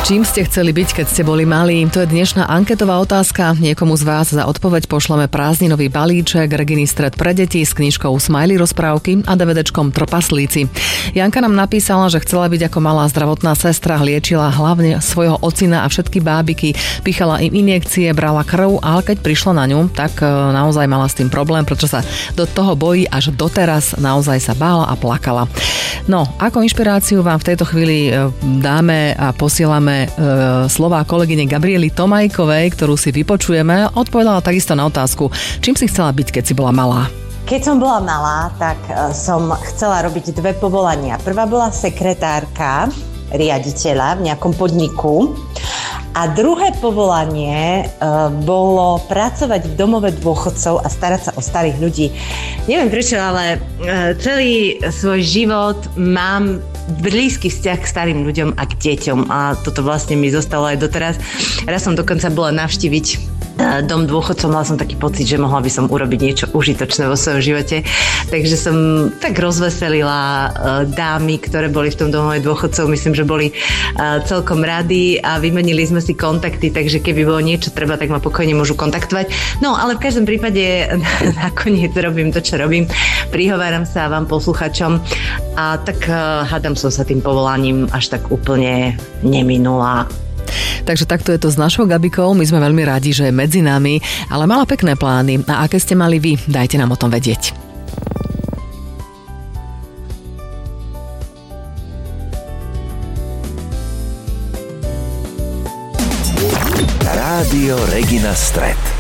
Čím ste chceli byť, keď ste boli malí? To je dnešná anketová otázka. Niekomu z vás za odpoveď pošleme prázdninový balíček, Reginy stred pre deti s knižkou Smiley rozprávky a DVDčkom Trpaslíci. Janka nám napísala, že chcela byť ako malá zdravotná sestra, liečila hlavne svojho ocina a všetky bábiky, pichala im injekcie, brala krv, ale keď prišla na ňu, tak naozaj mala s tým problém, pretože sa do toho bojí až doteraz, naozaj sa bála a plakala. No, ako inšpiráciu vám v tejto chvíli dáme a posielame slová kolegyne Gabriely Tomajkovej, ktorú si vypočujeme. Odpovedala takisto na otázku, čím si chcela byť, keď si bola malá. Keď som bola malá, tak som chcela robiť dve povolania. Prvá bola sekretárka riaditeľa v nejakom podniku a druhé povolanie bolo pracovať v domove dôchodcov a starať sa o starých ľudí. Neviem prečo, ale celý svoj život mám blízky vzťah k starým ľuďom a k deťom a toto vlastne mi zostalo aj doteraz. Raz som dokonca bola navštíviť dom dôchodcov, mala som taký pocit, že mohla by som urobiť niečo užitočné vo svojom živote. Takže som tak rozveselila dámy, ktoré boli v tom domove dôchodcov. Myslím, že boli celkom radi a vymenili sme si kontakty, takže keby bolo niečo treba, tak ma pokojne môžu kontaktovať. No, ale v každom prípade nakoniec robím to, čo robím. Prihováram sa vám posluchačom a tak hádam som sa tým povolaním až tak úplne neminula. Takže takto je to s našou Gabikou. My sme veľmi radi, že je medzi nami, ale mala pekné plány. A aké ste mali vy? Dajte nám o tom vedieť. Rádio Regina Stred.